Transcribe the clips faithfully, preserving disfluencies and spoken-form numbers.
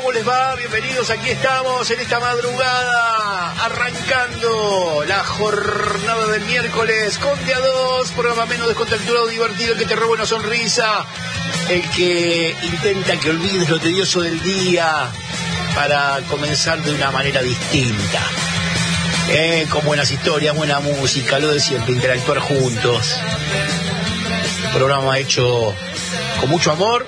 ¿Cómo les va? Bienvenidos, aquí estamos en esta madrugada, arrancando la jornada del miércoles con de a dos, programa menos descontracturado, divertido, el que te roba una sonrisa, el que intenta que olvides lo tedioso del día para comenzar de una manera distinta. Eh, con buenas historias, buena música, lo de siempre, interactuar juntos. Programa hecho con mucho amor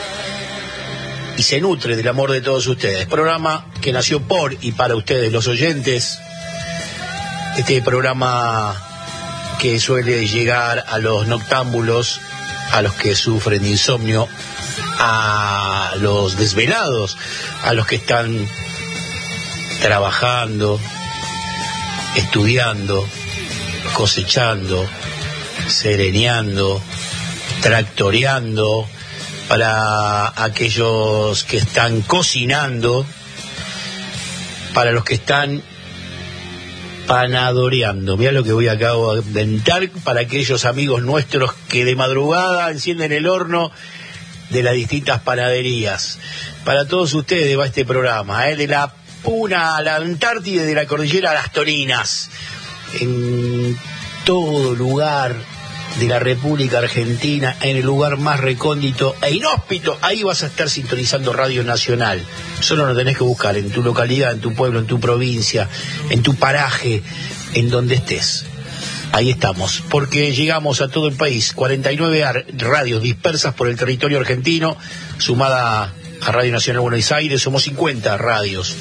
y se nutre del amor de todos ustedes. Programa que nació por y para ustedes, los oyentes. Este programa que suele llegar a los noctámbulos, a los que sufren de insomnio, a los desvelados, a los que están trabajando, estudiando, cosechando, sereneando, tractoreando, para aquellos que están cocinando, para los que están panadoreando. Mirá lo que voy acá a inventar, para aquellos amigos nuestros que de madrugada encienden el horno de las distintas panaderías. Para todos ustedes va este programa, ¿eh? De la Puna a la Antártida y de la cordillera a las Torinas. En todo lugar de la República Argentina, en el lugar más recóndito e inhóspito, ahí vas a estar sintonizando Radio Nacional. Solo lo tenés que buscar en tu localidad, en tu pueblo, en tu provincia, en tu paraje, en donde estés. Ahí estamos, porque llegamos a todo el país, cuarenta y nueve radios dispersas por el territorio argentino, sumada a Radio Nacional Buenos Aires, somos cincuenta radios.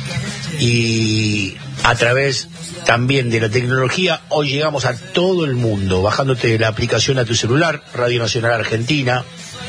Y a través también de la tecnología, hoy llegamos a todo el mundo, bajándote la aplicación a tu celular, Radio Nacional Argentina,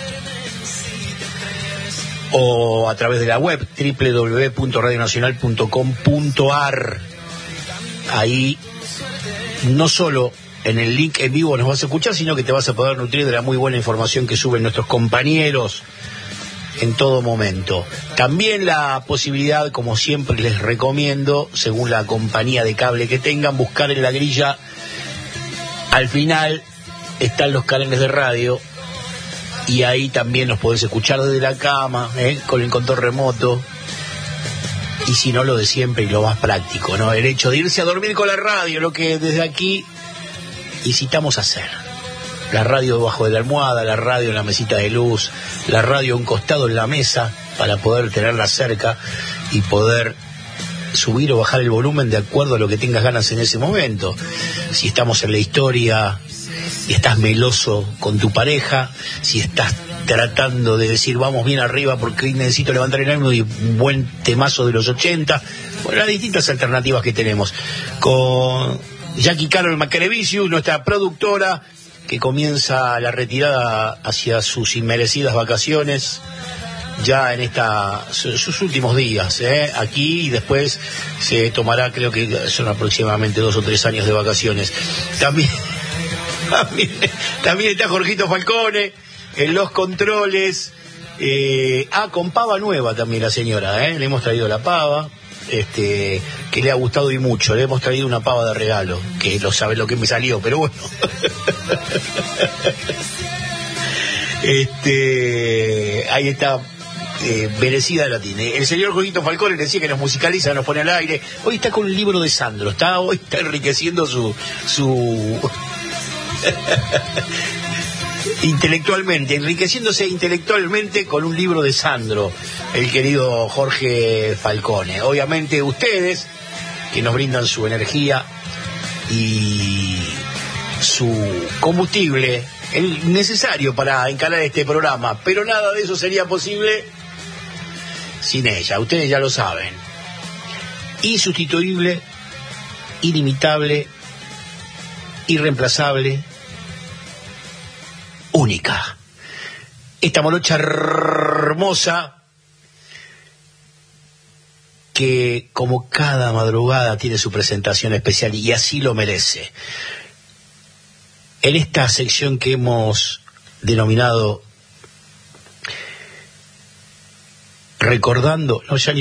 o a través de la web, doble u doble u doble u punto radio nacional punto com punto a r. Ahí no solo en el link en vivo nos vas a escuchar, sino que te vas a poder nutrir de la muy buena información que suben nuestros compañeros en todo momento. También la posibilidad, como siempre les recomiendo, según la compañía de cable que tengan, buscar en la grilla, al final están los canales de radio, y ahí también los podés escuchar desde la cama, ¿eh? Con el control remoto, y si no, lo de siempre y lo más práctico, ¿no? El hecho de irse a dormir con la radio, lo que desde aquí incitamos a hacer. La radio debajo de la almohada, la radio en la mesita de luz, la radio a un costado en la mesa para poder tenerla cerca y poder subir o bajar el volumen de acuerdo a lo que tengas ganas en ese momento. Si estamos en la historia y estás meloso con tu pareja, si estás tratando de decir vamos bien arriba porque hoy necesito levantar el ánimo y un buen temazo de los ochenta, bueno, las distintas alternativas que tenemos. Con Jackie Carol Macrevicius, nuestra productora, que comienza la retirada hacia sus inmerecidas vacaciones, ya en esta sus últimos días, ¿eh? Aquí, y después se tomará, creo que son aproximadamente dos o tres años de vacaciones. También, también, también está Jorgito Falcone en los controles. Eh, ah, con pava nueva también la señora, ¿eh? Le hemos traído la pava. Este, que le ha gustado y mucho. Le hemos traído una pava de regalo, que no sabe lo que me salió, pero bueno. este, ahí está, eh, merecida la tiene. El señor Jorgito Falcón le decía que nos musicaliza, nos pone al aire. Hoy está con el libro de Sandro, está hoy está enriqueciendo su su intelectualmente, enriqueciéndose intelectualmente con un libro de Sandro, el querido Jorge Falcone. Obviamente ustedes, que nos brindan su energía y su combustible, el necesario para encarar este programa, pero nada de eso sería posible sin ella, ustedes ya lo saben. Insustituible, inimitable, irreemplazable, única. Esta morocha hermosa que, como cada madrugada, tiene su presentación especial y así lo merece. En esta sección que hemos denominado Recordando, no, ya ni